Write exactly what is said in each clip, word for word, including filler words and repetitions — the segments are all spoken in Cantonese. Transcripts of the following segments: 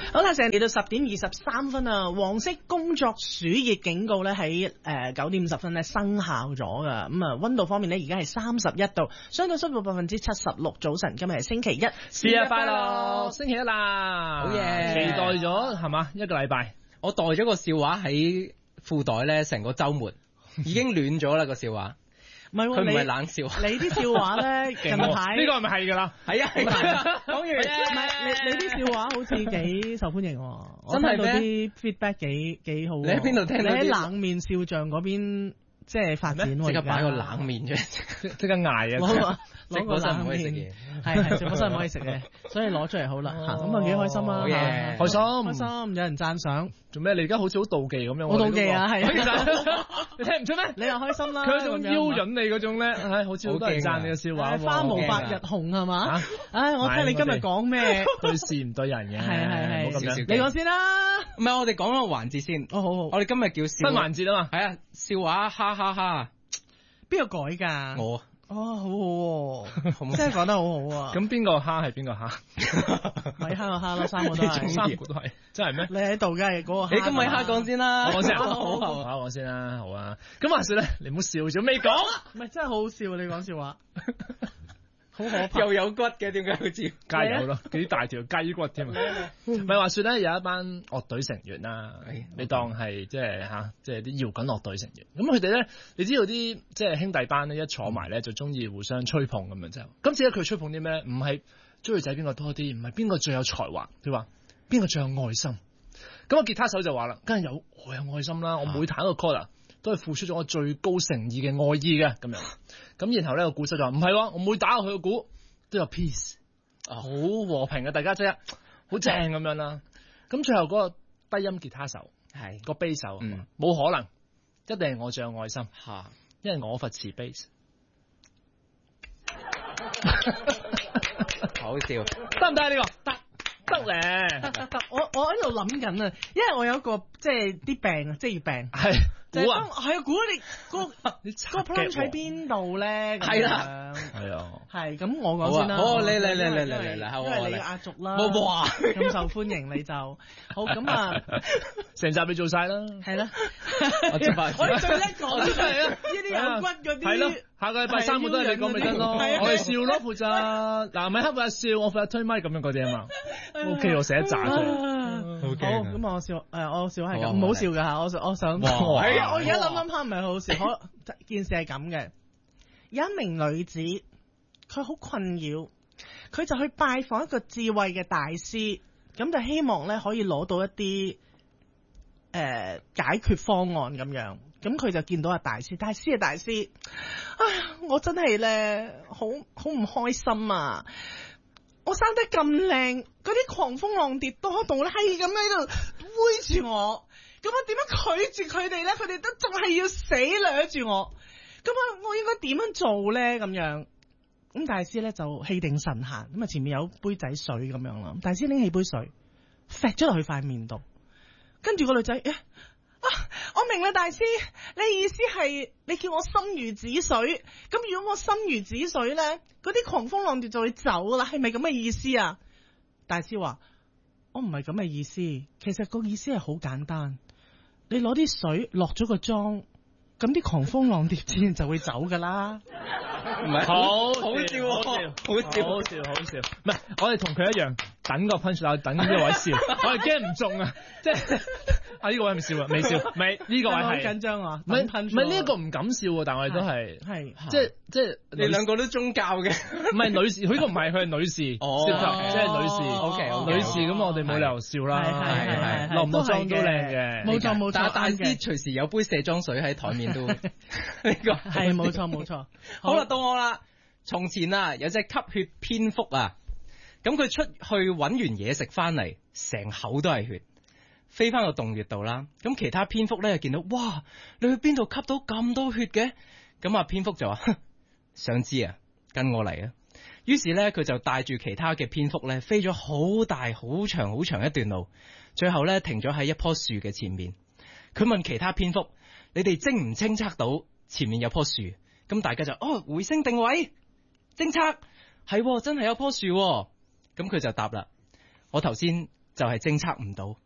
好啦，成日嚟到十點二十三分啊，黃色工作暑熱警告咧喺誒九點五十分咧生效咗噶。咁啊，溫度方面咧而家係三十一度，相對濕度百分之七十六。早晨，今日係星期一， 節日快樂，星期一啦， 好嘢， 期待咗係嘛一個禮拜。 我袋咗個笑話喺褲袋咧，成個週末已經暖咗啦個笑話。 唔係， 佢唔係冷笑。 你啲笑話咧近排呢個係咪係㗎啦？ 係啊，講完咧， 唔係你你啲笑話好似幾受歡迎喎， 真係咩？ 啲 feedback 幾幾好。 你喺邊度聽到？ 你喺冷面笑匠嗰邊即係發展喎， 即刻擺個冷面出嚟， 即刻嗌啊！ 攞個冷面，係係直播室唔可以食嘅，所以攞出嚟好啦嚇，咁啊幾開心啊！ 好嘢， 開心開心，有人讚賞。 做咩？你而家好似好妒忌咁樣。 我妒忌啊，係啊！ 其實你聽唔出咩？ 你又開心啦！ 佢嗰種邀引你嗰種咧，唉，好似好多人讚你嘅笑話。 花無百日紅係嘛？唉，我聽你今日講咩？ 對事唔對人嘅。 係係係。 咁樣， 你講先啦。 唔係，我哋講個環節先。 哦好好。 我哋今日叫新環節啊嘛。 係啊，笑話哈哈哈。 邊個改㗎？ 我。 哦，好好喎，真係講得好好啊！ 咁邊個蝦係邊個蝦？ 米蝦個蝦咯，三個都係， 三個都係，真係咩？ 你喺度嘅係嗰個蝦。 你咁米蝦講先啦， 我講先，好好好，我先啦，好啊。咁話說咧，你唔好笑咗未講？ 唔係真係好好笑，你講笑話。好可怕， 又有骨嘅，點解好似加油咯？幾大條雞骨添啊！咪話說咧，有一班樂隊成員啦，你當係即係吓，即係啲搖滾樂隊成員。咁佢哋咧，你知道啲即係兄弟班咧，一坐埋咧就中意互相吹捧咁樣就。今次咧佢吹捧啲咩？唔係追女仔邊個多啲，唔係邊個最有才華，佢話邊個最有愛心。咁個吉他手就話啦，梗係有我有愛心啦，我每彈一個 chord 都係付出咗我最高誠意嘅愛意嘅咁樣，咁然後咧個鼓手就話唔係，我每打落去個鼓都有 peace，好和平嘅，大家即係好正咁樣啦。咁最後嗰個低音吉他手係個 bass 手，冇、嗯、可能，一定係我最有愛心吓，因為我佛持 bass， 好笑， 得唔得呢個？得。得咧， 得得得，我我喺度諗緊啊，因為我有一個即係啲病啊，職業病係估啊，係啊，估你個個 plan 喺邊度咧？ 係啦， 係啊， 係咁我講先啦， 好，你你你你你你嚟， 因為你壓軸啦， 哇， 咁受歡迎你就好咁啊， 成集你做晒啦， 係啦， 我最快， 我哋最叻講出嚟啊，呢啲有骨嗰啲， 係咯，下個禮拜三個都係你講咪得咯，我哋笑咯負責，嗱咪黑負責笑，我負責推麥咁樣嗰啲啊嘛。O K， 我寫一紮出嚟。好， 咁我笑，誒，我笑係咁，唔好笑噶吓，我我想， 我而家諗諗下唔係好笑，可件事係咁嘅。有一名女子，佢好困擾，佢就去拜訪一個智慧嘅大師，咁就希望咧可以攞到一啲誒、呃、解決方案咁樣。咁佢就見到阿大師，大師啊大師，唉，我真係咧好好唔開心啊！我生得咁靚，嗰啲狂蜂浪蝶多到咧係咁喺度圍住我，咁我點樣拒絕佢哋咧？佢哋都仲係要死掠住我，咁啊，我應該點樣做咧？咁樣，咁大師咧就氣定神閒，咁啊前面有杯仔水咁樣啦，大師拎起杯水，揈咗落去塊面度，跟住個女仔，誒、欸。啊！我明啦，大師，你意思係你叫我心如止水，咁如果我心如止水咧，嗰啲狂蜂浪蝶就會走啦，係咪咁嘅意思啊？大師話：我唔係咁嘅意思，其實個意思係好簡單，你攞啲水落咗個妝，咁啲狂蜂浪蝶自然就會走噶啦。 唔係好好笑，好笑，好笑， 好笑，好笑。唔係，我哋同佢一樣，等個 punch line，等呢個位笑，我哋驚唔中啊，即係。啊！呢、這個位咪笑啊，未笑，未呢、這個位係好緊張啊！唔係唔係呢一個唔敢笑喎，但係我哋都係係即係即係你兩個都宗教嘅， 唔係女士，佢呢個唔係，佢係女士， 哦， 即係女士 ，OK， 女士咁我哋冇理由笑啦，係係係，落唔落妝都靚嘅， 冇錯冇錯， 但大師隨時有杯卸妝水喺台面都呢個係冇錯冇錯。 好啦，到我啦。從前啊，有隻吸血蝙蝠啊，咁佢出去揾完嘢食翻嚟，成口都係血。飛翻個洞穴度啦，咁其他蝙蝠咧就見到，哇！你去邊度吸到咁多血嘅？咁啊，蝙蝠就話：想知啊，跟我嚟啊！於是咧，佢就帶住其他嘅蝙蝠咧，飛咗好大、好長、好長一段路，最後咧停咗喺一棵樹嘅前面。佢問其他蝙蝠：你哋偵唔偵測到前面有棵樹？咁大家就哦，回聲定位，偵測係真係有棵樹。咁佢就答啦：我頭先。 就係偵測唔到。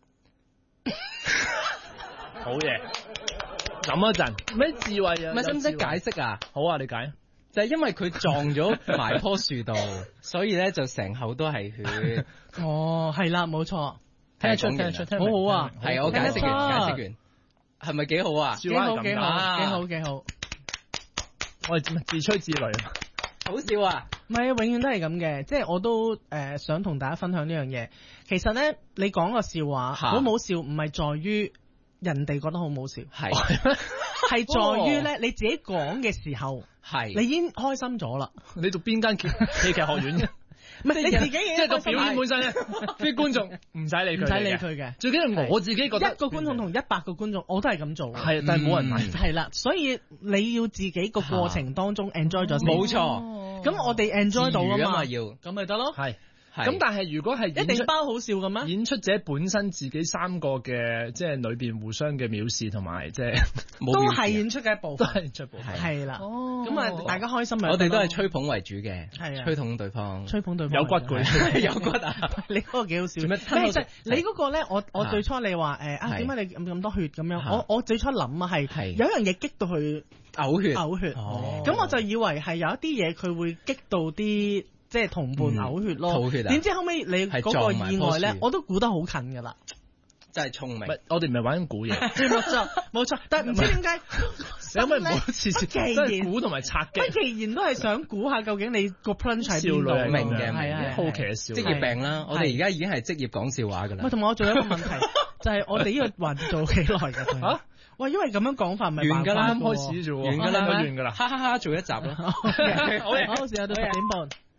好嘢，諗一陣，咩智慧啊？ 唔係使唔使有智慧解釋啊？ 好啊，你解。 就係因為佢撞咗埋棵樹度，所以咧就成口都係血。 哦，係啦，冇錯， 聽得出， 係講完啦聽得出，聽好好啊明係我解釋聽得完， 出解釋完，係咪幾好啊？ 笑幾好幾話係咁㗎好幾好幾好。 我哋自吹自擂。 好笑啊！ 唔係，永遠都係咁嘅，即係我都誒、呃、想同大家分享呢樣嘢。其實咧，你講個笑話嚇好冇笑，唔係在於人哋覺得好冇笑， 係係在於咧你自己講嘅時候， 係你已經開心咗啦。 你讀邊間戲劇學院嘅？ 唔係你自己已經即係個開心表演本身咧，啲觀眾唔使理佢， 唔使理佢嘅。 最緊要我自己覺得一個觀眾同一百個觀眾，我都係咁做嘅。 係，但係冇人睇。 係啦，所以你要自己個過程當中 enjoy 咗先。 冇錯。 咁我哋 enjoy 到啊嘛， 自娛啊嘛要咁咪得咯。 係。 係咁但係如果係一演出定包好笑嘅咩？ 演出者本身自己三個嘅即係裏邊互相嘅藐視同埋即係冇都係表示演出嘅一部都分。 係出部係係啦， 哦咁啊，大家開心咪我哋都係得咯吹捧為主嘅， 係啊吹捧對方。 吹捧對方有骨嘅， 有骨啊！ 你嗰個幾好笑。 做咩其實你嗰個咧，我我啊最初你話誒啊係點解你咁咁多血咁樣？ 啊我我最初諗啊係係有一樣嘢激到佢嘔血， 嘔血， 哦咁我就以為係有一啲嘢佢會激到啲即係同伴嘔血咯。 嗯吐血啊點知後尾你係嗰個撞埋意外咧棵樹， 我都估得好近㗎啦。 真係聰明唔。係我哋唔係玩緊估嘢， 冇錯冇錯，但係唔知點解你可唔可以唔好次次不其都係然估同埋拆不機？ 其然都係想估下究竟你個 punch 喺少邊度。 女係咁明嘅樣係啊係啊好奇嘅少職女。 業病啦，我哋而家已經係職業講笑話㗎啦。 喂，同埋我仲有一個問題，就係我哋呢個環節做幾耐㗎？ 嚇喂，因為咁樣講法唔係完㗎啦辦法啱開始啫喎， 完㗎啦， 完㗎啦。 哈哈哈，做一集啦。 好，好，時間到十點半。